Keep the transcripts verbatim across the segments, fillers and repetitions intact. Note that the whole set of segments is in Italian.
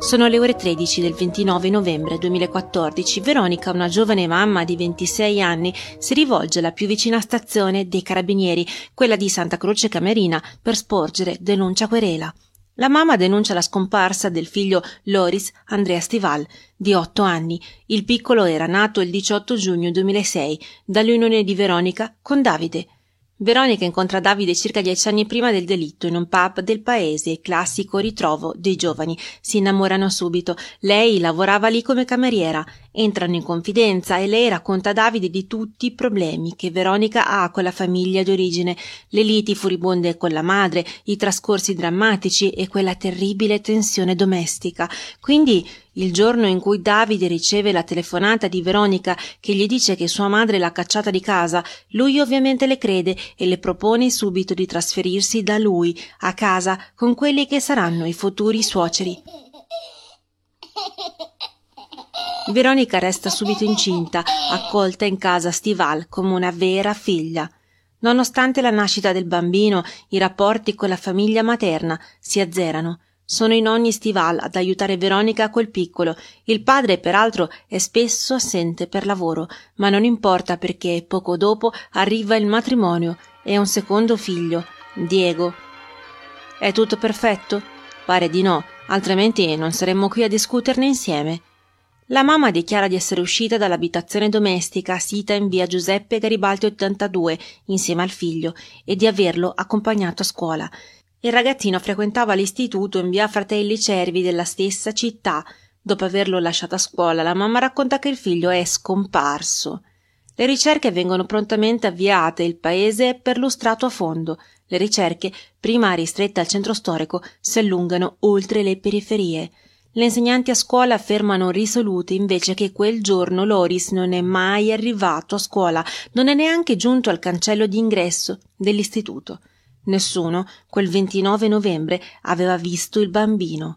Sono le ore tredici del ventinove novembre duemilaquattordici. Veronica, una giovane mamma di ventisei anni, si rivolge alla più vicina stazione dei Carabinieri, quella di Santa Croce Camerina, per sporgere denuncia querela. La mamma denuncia la scomparsa del figlio Loris Andrea Stival, di otto anni. Il piccolo era nato il diciotto giugno duemilasei dall'unione di Veronica con Davide. Veronica incontra Davide circa dieci anni prima del delitto in un pub del paese, classico ritrovo dei giovani. Si innamorano subito. Lei lavorava lì come cameriera. Entrano in confidenza e lei racconta a Davide di tutti i problemi che Veronica ha con la famiglia d'origine, le liti furibonde con la madre, i trascorsi drammatici e quella terribile tensione domestica. Quindi, il giorno in cui Davide riceve la telefonata di Veronica che gli dice che sua madre l'ha cacciata di casa, lui ovviamente le crede e le propone subito di trasferirsi da lui a casa con quelli che saranno i futuri suoceri. Veronica resta subito incinta, accolta in casa Stival come una vera figlia. Nonostante la nascita del bambino, i rapporti con la famiglia materna si azzerano. Sono i nonni Stival ad aiutare Veronica col piccolo. Il padre, peraltro, è spesso assente per lavoro, ma non importa perché poco dopo arriva il matrimonio e un secondo figlio, Diego. È tutto perfetto? Pare di no, altrimenti non saremmo qui a discuterne insieme. La mamma dichiara di essere uscita dall'abitazione domestica sita in via Giuseppe Garibaldi ottantadue insieme al figlio e di averlo accompagnato a scuola. Il ragazzino frequentava l'istituto in via Fratelli Cervi della stessa città. Dopo averlo lasciato a scuola, la mamma racconta che il figlio è scomparso. Le ricerche vengono prontamente avviate e il paese è perlustrato a fondo. Le ricerche, prima ristrette al centro storico, si allungano oltre le periferie. Le insegnanti a scuola affermano risolute invece che quel giorno Loris non è mai arrivato a scuola, non è neanche giunto al cancello d'ingresso dell'istituto. Nessuno, quel ventinove novembre, aveva visto il bambino.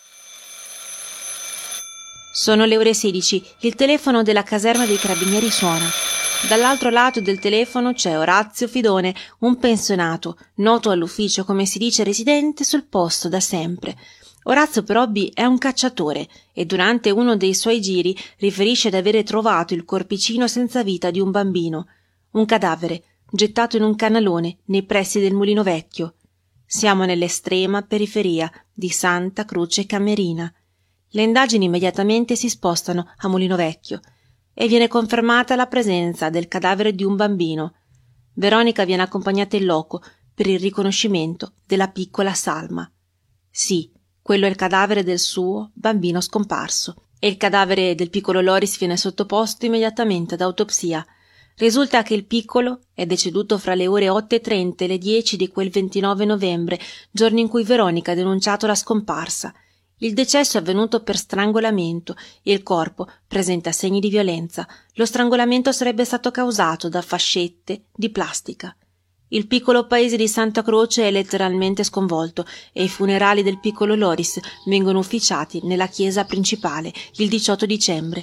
Sono le ore sedici, il telefono della caserma dei Carabinieri suona. Dall'altro lato del telefono c'è Orazio Fidone, un pensionato, noto all'ufficio come si dice residente sul posto da sempre. Orazio per hobby è un cacciatore e durante uno dei suoi giri riferisce di avere trovato il corpicino senza vita di un bambino, un cadavere, gettato in un canalone nei pressi del Mulino Vecchio. Siamo nell'estrema periferia di Santa Croce Camerina. Le indagini immediatamente si spostano a Mulino Vecchio e viene confermata la presenza del cadavere di un bambino. Veronica viene accompagnata in loco per il riconoscimento della piccola Salma. Sì, quello è il cadavere del suo bambino scomparso e il cadavere del piccolo Loris viene sottoposto immediatamente ad autopsia. Risulta che il piccolo è deceduto fra le ore otto e trenta e le dieci di quel ventinove novembre, giorno in cui Veronica ha denunciato la scomparsa. Il decesso è avvenuto per strangolamento e il corpo presenta segni di violenza. Lo strangolamento sarebbe stato causato da fascette di plastica. Il piccolo paese di Santa Croce è letteralmente sconvolto e i funerali del piccolo Loris vengono ufficiati nella chiesa principale il diciotto dicembre.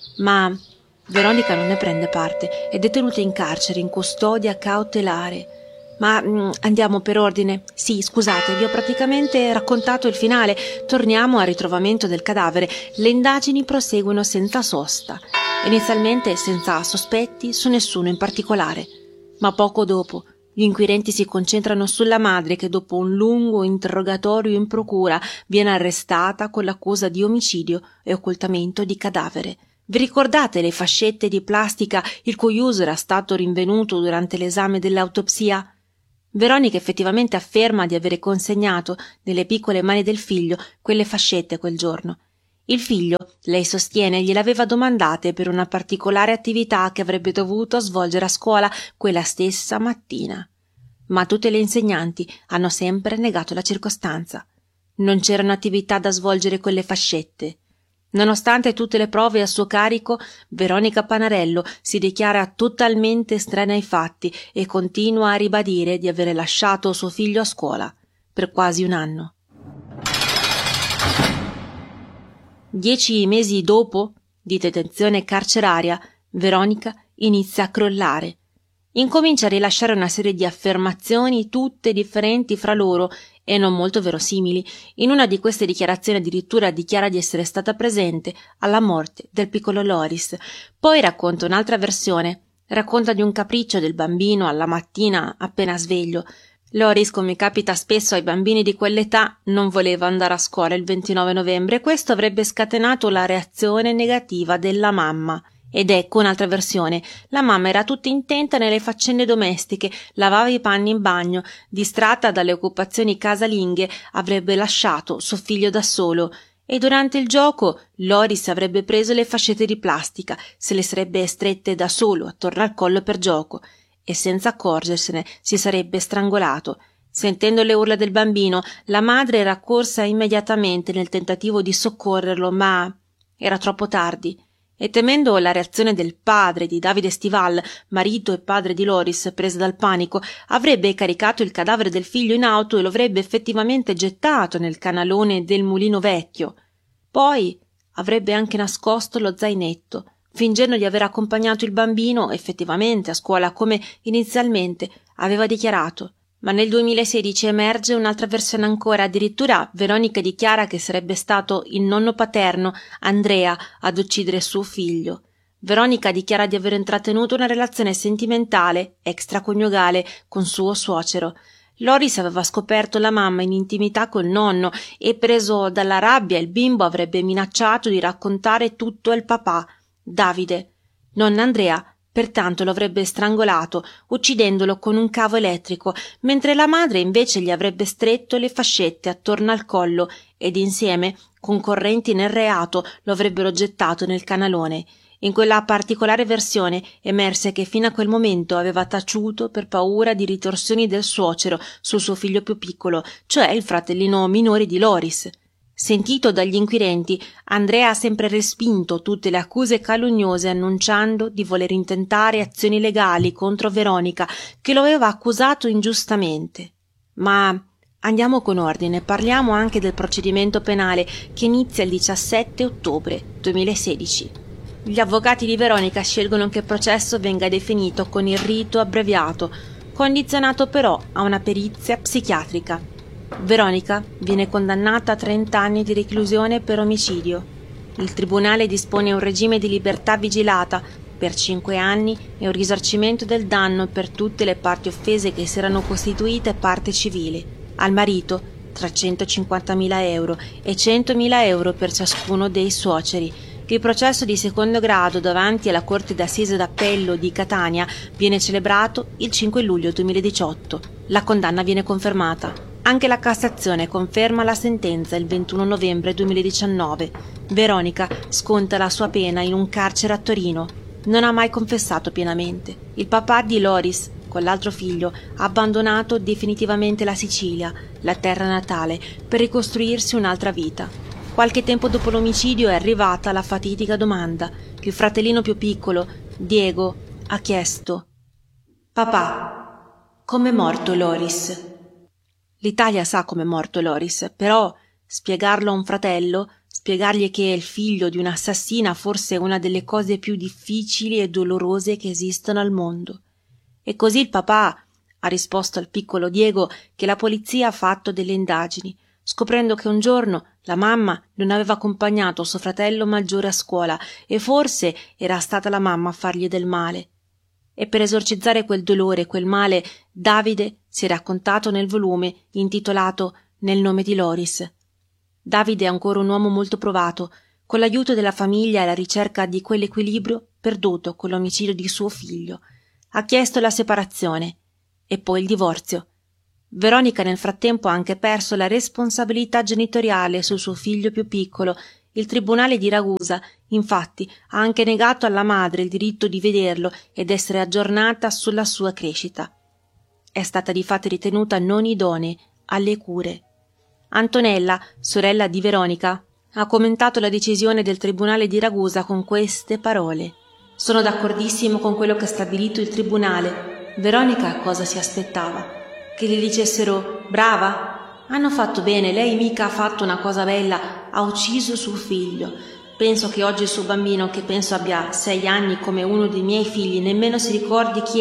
Ma Veronica non ne prende parte, è detenuta in carcere in custodia cautelare. Ma mh, andiamo per ordine. Sì, scusate, vi ho praticamente raccontato il finale. Torniamo al ritrovamento del cadavere. Le indagini proseguono senza sosta. Inizialmente senza sospetti su nessuno in particolare. Ma poco dopo gli inquirenti si concentrano sulla madre che dopo un lungo interrogatorio in procura viene arrestata con l'accusa di omicidio e occultamento di cadavere. Vi ricordate le fascette di plastica il cui uso era stato rinvenuto durante l'esame dell'autopsia? Veronica effettivamente afferma di avere consegnato nelle piccole mani del figlio quelle fascette quel giorno. Il figlio, lei sostiene, gliel'aveva domandate per una particolare attività che avrebbe dovuto svolgere a scuola quella stessa mattina. Ma tutte le insegnanti hanno sempre negato la circostanza. Non c'erano attività da svolgere con le fascette. Nonostante tutte le prove a suo carico, Veronica Panarello si dichiara totalmente estranea ai fatti e continua a ribadire di avere lasciato suo figlio a scuola per quasi un anno. Dieci mesi dopo, di detenzione carceraria, Veronica inizia a crollare. Incomincia a rilasciare una serie di affermazioni tutte differenti fra loro e non molto verosimili. In una di queste dichiarazioni addirittura dichiara di essere stata presente alla morte del piccolo Loris. Poi racconta un'altra versione. Racconta di un capriccio del bambino alla mattina appena sveglio. Loris, come capita spesso ai bambini di quell'età, non voleva andare a scuola il ventinove novembre e questo avrebbe scatenato la reazione negativa della mamma. Ed ecco un'altra versione. La mamma era tutta intenta nelle faccende domestiche, lavava i panni in bagno, distratta dalle occupazioni casalinghe, avrebbe lasciato suo figlio da solo e durante il gioco Loris avrebbe preso le fascette di plastica, se le sarebbe strette da solo attorno al collo per gioco e senza accorgersene si sarebbe strangolato. Sentendo le urla del bambino, la madre era accorsa immediatamente nel tentativo di soccorrerlo, ma era troppo tardi. E temendo la reazione del padre di Davide Stival, marito e padre di Loris, presa dal panico, avrebbe caricato il cadavere del figlio in auto e lo avrebbe effettivamente gettato nel canalone del mulino vecchio. Poi avrebbe anche nascosto lo zainetto, fingendo di aver accompagnato il bambino effettivamente a scuola come inizialmente aveva dichiarato. Ma nel duemilasedici emerge un'altra versione ancora, addirittura Veronica dichiara che sarebbe stato il nonno paterno, Andrea, ad uccidere suo figlio. Veronica dichiara di aver intrattenuto una relazione sentimentale, extraconiugale, con suo suocero. Loris aveva scoperto la mamma in intimità col nonno e, preso dalla rabbia, il bimbo avrebbe minacciato di raccontare tutto al papà, Davide. Nonna Andrea pertanto lo avrebbe strangolato, uccidendolo con un cavo elettrico, mentre la madre invece gli avrebbe stretto le fascette attorno al collo ed insieme, concorrenti nel reato, lo avrebbero gettato nel canalone. In quella particolare versione emerse che fino a quel momento aveva taciuto per paura di ritorsioni del suocero sul suo figlio più piccolo, cioè il fratellino minore di Loris. Sentito dagli inquirenti, Andrea ha sempre respinto tutte le accuse calunniose, annunciando di voler intentare azioni legali contro Veronica, che lo aveva accusato ingiustamente. Ma andiamo con ordine, parliamo anche del procedimento penale che inizia il diciassette ottobre duemilasedici. Gli avvocati di Veronica scelgono che il processo venga definito con il rito abbreviato, condizionato però a una perizia psichiatrica. Veronica viene condannata a trenta anni di reclusione per omicidio. Il tribunale dispone un regime di libertà vigilata per cinque anni e un risarcimento del danno per tutte le parti offese che si erano costituite parte civile. Al marito trecentocinquantamila euro e centomila euro per ciascuno dei suoceri. Il processo di secondo grado davanti alla Corte d'Assise d'Appello di Catania viene celebrato il cinque luglio duemiladiciotto. La condanna viene confermata. Anche la Cassazione conferma la sentenza il ventuno novembre duemiladiciannove. Veronica sconta la sua pena in un carcere a Torino. Non ha mai confessato pienamente. Il papà di Loris, con l'altro figlio, ha abbandonato definitivamente la Sicilia, la terra natale, per ricostruirsi un'altra vita. Qualche tempo dopo l'omicidio è arrivata la fatidica domanda. Il fratellino più piccolo, Diego, ha chiesto: «Papà, com'è morto Loris?» L'Italia sa com'è morto Loris, però spiegarlo a un fratello, spiegargli che è il figlio di un'assassina, forse è una delle cose più difficili e dolorose che esistono al mondo. E così il papà ha risposto al piccolo Diego che la polizia ha fatto delle indagini, scoprendo che un giorno la mamma non aveva accompagnato suo fratello maggiore a scuola e forse era stata la mamma a fargli del male. E per esorcizzare quel dolore e quel male, Davide si è raccontato nel volume intitolato Nel nome di Loris. Davide è ancora un uomo molto provato, con l'aiuto della famiglia e alla ricerca di quell'equilibrio perduto con l'omicidio di suo figlio. Ha chiesto la separazione e poi il divorzio. Veronica nel frattempo ha anche perso la responsabilità genitoriale sul suo figlio più piccolo. Il tribunale di Ragusa, infatti, ha anche negato alla madre il diritto di vederlo ed essere aggiornata sulla sua crescita. È stata difatti ritenuta non idonea alle cure. Antonella, sorella di Veronica, ha commentato la decisione del tribunale di Ragusa con queste parole: «Sono d'accordissimo con quello che ha stabilito il tribunale. Veronica cosa si aspettava? Che gli dicessero brava? Hanno fatto bene, lei mica ha fatto una cosa bella, ha ucciso suo figlio. Penso che oggi il suo bambino, che penso abbia sei anni come uno dei miei figli, nemmeno si ricordi chi è.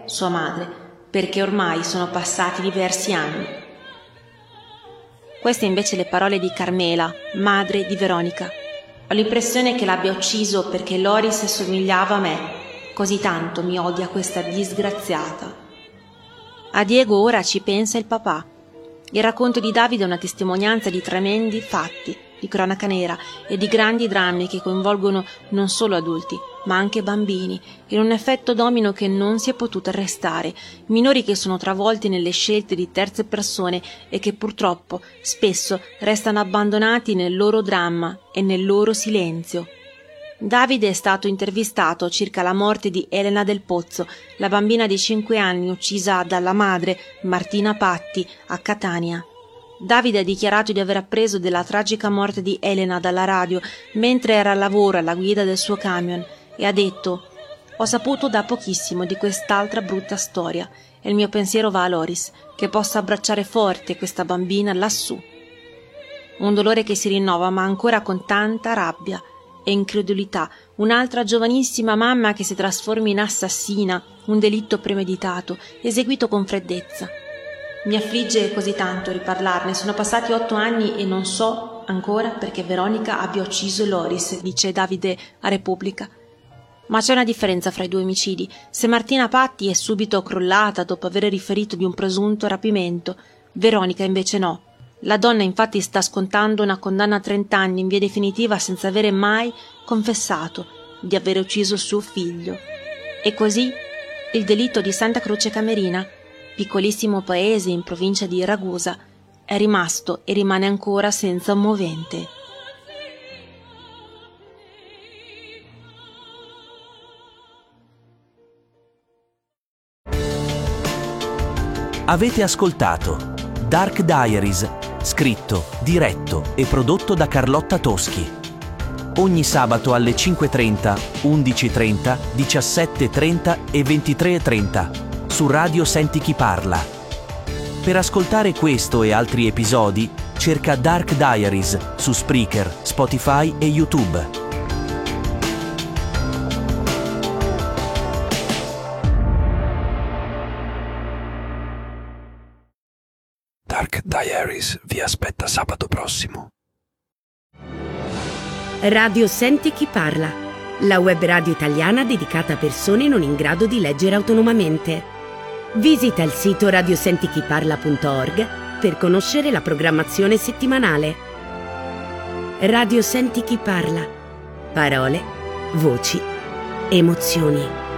sua madre, perché ormai sono passati diversi anni. Queste invece le parole di Carmela, madre di Veronica. Ho l'impressione che l'abbia ucciso perché Loris somigliava a me, così tanto mi odia questa disgraziata. A Diego ora ci pensa il papà. Il racconto di Davide è una testimonianza di tremendi fatti, di cronaca nera e di grandi drammi che coinvolgono non solo adulti, ma anche bambini, in un effetto domino che non si è potuto arrestare, minori che sono travolti nelle scelte di terze persone e che purtroppo spesso restano abbandonati nel loro dramma e nel loro silenzio. Davide è stato intervistato circa la morte di Elena Del Pozzo, la bambina di cinque anni uccisa dalla madre, Martina Patti, a Catania. Davide ha dichiarato di aver appreso della tragica morte di Elena dalla radio mentre era al lavoro alla guida del suo camion e ha detto: «Ho saputo da pochissimo di quest'altra brutta storia e il mio pensiero va a Loris, che possa abbracciare forte questa bambina lassù». Un dolore che si rinnova ma ancora con tanta rabbia e incredulità, un'altra giovanissima mamma che si trasforma in assassina, un delitto premeditato, eseguito con freddezza. Mi affligge così tanto riparlarne, sono passati otto anni e non so ancora perché Veronica abbia ucciso Loris, dice Davide a Repubblica. Ma c'è una differenza fra i due omicidi. Se Martina Patti è subito crollata dopo aver riferito di un presunto rapimento, Veronica invece no. La donna infatti sta scontando una condanna a trenta anni in via definitiva senza avere mai confessato di aver ucciso suo figlio. E così il delitto di Santa Croce Camerina, piccolissimo paese in provincia di Ragusa, è rimasto e rimane ancora senza un movente. Avete ascoltato Dark Diaries, scritto, diretto e prodotto da Carlotta Toschi. Ogni sabato alle cinque e trenta, undici e trenta, diciassette e trenta e ventitré e trenta su Radio Senti Chi Parla. Per ascoltare questo e altri episodi, cerca Dark Diaries su Spreaker, Spotify e YouTube. Dark Diaries vi aspetta sabato prossimo. Radio Senti Chi Parla, la web radio italiana dedicata a persone non in grado di leggere autonomamente. Visita il sito radiosentichiparla punto org per conoscere la programmazione settimanale. Radio Senti Chi Parla. Parole, voci, emozioni.